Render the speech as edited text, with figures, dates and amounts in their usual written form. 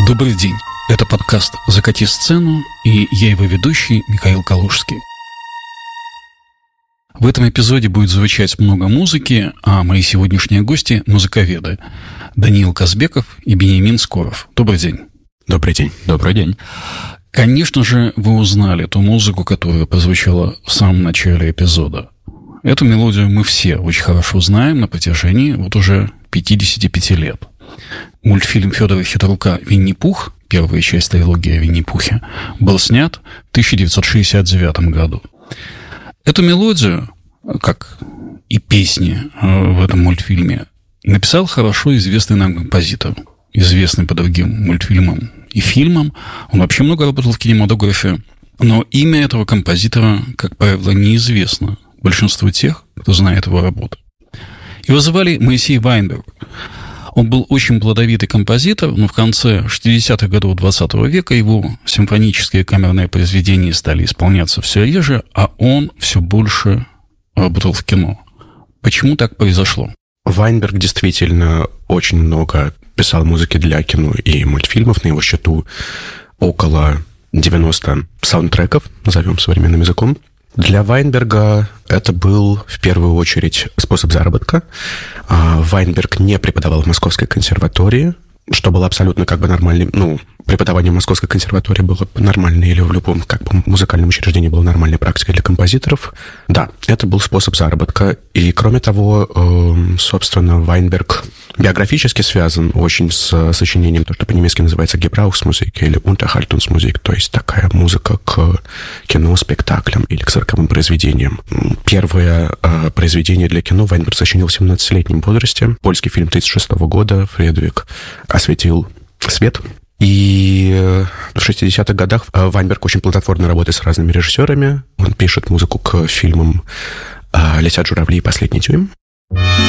Добрый день. Это подкаст «Закати сцену» и я его ведущий Михаил Калужский. В этом эпизоде будет звучать много музыки, а мои сегодняшние гости – музыковеды Даниил Казбеков и Бениамин Скоров. Добрый день. Добрый день. Добрый день. Конечно же, вы узнали ту музыку, которая прозвучала в самом начале эпизода. Эту мелодию мы все очень хорошо знаем на протяжении уже 55 лет. Мультфильм Федора Хитрука «Винни-Пух», первая часть трилогии о Винни-Пухе, был снят в 1969 году. Эту мелодию, как и песни в этом мультфильме, написал хорошо известный нам композитор, известный по другим мультфильмам и фильмам. Он вообще много работал в кинематографе, но имя этого композитора, как правило, неизвестно большинству тех, кто знает его работу. Его звали Моисей Вайнберг. Он был очень плодовитый композитор, но в конце 60-х годов 20 века его симфонические камерные произведения стали исполняться все реже, а он все больше работал в кино. Почему так произошло? Вайнберг действительно очень много писал музыки для кино и мультфильмов. На его счету около 90 саундтреков, назовем современным языком. Для Вайнберга это был в первую очередь способ заработка. Вайнберг не преподавал в Московской консерватории, что было абсолютно нормально. Преподавание в Московской консерватории было нормально, или в любом музыкальном учреждении было нормальной практикой для композиторов. Да, это был способ заработка. И, кроме того, собственно, Вайнберг биографически связан очень с сочинением, то, что по-немецки называется Gebrauchsmusik или Unterhaltungsmusik, то есть такая музыка к кино, спектаклям или к цирковым произведениям. Первое произведение для кино Вайнберг сочинил в 17-летнем возрасте. Польский фильм 1936 года «Фредвик» осветил свет. И в 60-х годах Вайнберг очень плодотворно работает с разными режиссерами. Он пишет музыку к фильмам «Летят журавли» и «Последний тюрем».